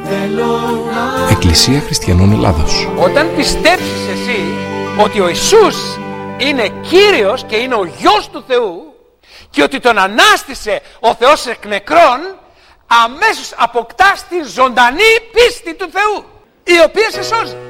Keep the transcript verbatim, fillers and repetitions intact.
Εκκλησία Χριστιανών Ελλάδος. Όταν πιστέψεις εσύ ότι ο Ιησούς είναι Κύριος και είναι ο Γιος του Θεού και ότι τον ανάστησε ο Θεός εκ νεκρών, αμέσως αποκτάς τη ζωντανή πίστη του Θεού, η οποία σε σώζει.